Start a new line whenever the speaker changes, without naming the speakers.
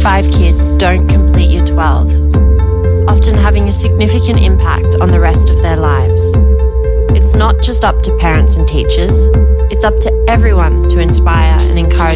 5 kids don't complete year 12, often having a significant impact on the rest of their lives. It's not just up to parents and teachers, it's up to everyone to inspire and encourage